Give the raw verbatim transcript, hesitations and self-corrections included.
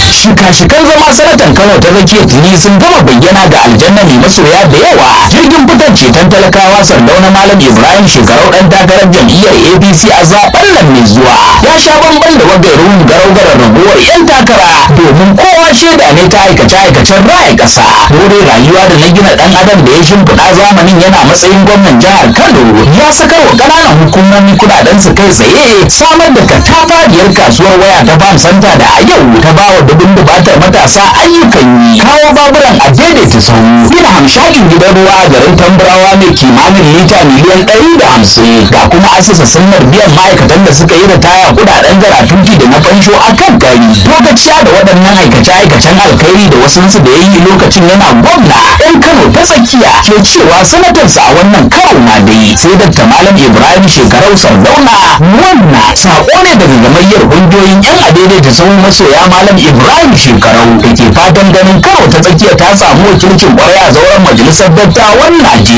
shika-shikan zama sanatan Kano ta tsakiya tuni sun gama bayyana ga aljanna mai masoya da yawa. Jirgin fitar ceton talakawa Sardauna Malam Ibrahim Shekarau dan takarar jam'iyyar A P C a zaben nan mai zuwa ya sha bamban da wagairun garau-garar raguwar 'yan takara, domin kowa shaida ne ta aikace-aikacen raya ƙasa, dore rayuwa da na gina ɗan adam da ya shimfiɗa zamanin yana matsayin gwamnan jihar Kano. Ya sakar wa ƙananan hukumomi kuɗaɗen su kai tsaye, samar da katafariyar kasuwar waya ta Farm Center da a yau ta ba wa dubun dubatar matasa ayyukan yi, kawo baburan a daidaita sahu, gina hamshakin gidan ruwa a garin Tambarawa mai kimanin lita miliyan ɗari da hamsin, ga kuma asasa sunnar biyan ma'aikatan da suka yi ritaya kuɗaɗen garatuti da na fansho a kan gari. Lokaciya da waɗannan aikace-aikacen alkhairi da wasunsu da ya yi lokacin yana gwamna, 'yan Kano ta tsakiya ke cewa sanatarsa a wannan karo ma dai sai Dakta Malam Ibrahim Shekarau Sardauna. Wannan saƙo ne daga gamayyar ƙungiyoyin 'yan adaidaita sahun masoya Malam Ibrahim Shekarau da ke fatan ganin Kano ta tsakiya ta samu wakilcin ƙwarai a zauren majalisar dattawan Najeriya.